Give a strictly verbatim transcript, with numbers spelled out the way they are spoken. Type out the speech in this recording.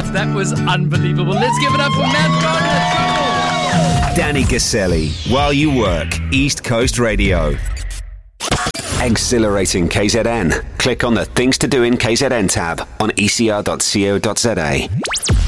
That was unbelievable. Let's give it up for Matt Gardner. Danny Gaselli, While You Work, East Coast Radio. Exhilarating K Z N. Click on the Things to Do in K Z N tab on e c r dot co dot z a.